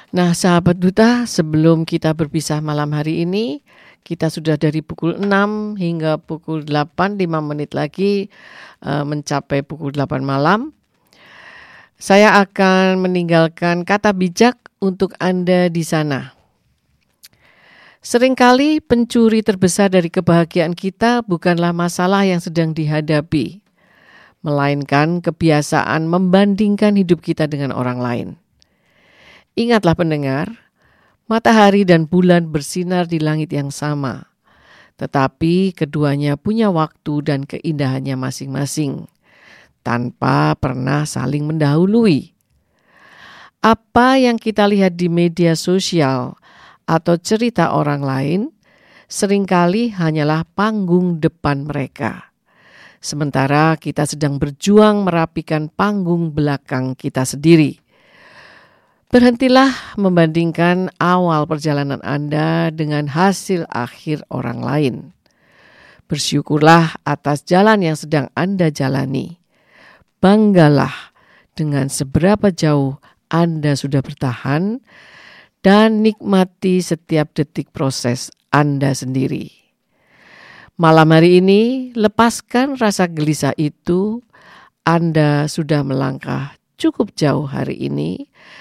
Nah, sahabat duta, sebelum kita berpisah malam hari ini, kita sudah dari pukul 6 hingga pukul 8, 5 menit lagi mencapai pukul 8 malam. Saya akan meninggalkan kata bijak untuk Anda di sana. Seringkali pencuri terbesar dari kebahagiaan kita bukanlah masalah yang sedang dihadapi, melainkan kebiasaan membandingkan hidup kita dengan orang lain. Ingatlah pendengar, matahari dan bulan bersinar di langit yang sama, tetapi keduanya punya waktu dan keindahannya masing-masing, tanpa pernah saling mendahului. Apa yang kita lihat di media sosial atau cerita orang lain seringkali hanyalah panggung depan mereka. Sementara kita sedang berjuang merapikan panggung belakang kita sendiri. Berhentilah membandingkan awal perjalanan Anda dengan hasil akhir orang lain. Bersyukurlah atas jalan yang sedang Anda jalani. Banggalah dengan seberapa jauh Anda sudah bertahan dan nikmati setiap detik proses Anda sendiri. Malam hari ini, lepaskan rasa gelisah itu. Anda sudah melangkah cukup jauh hari ini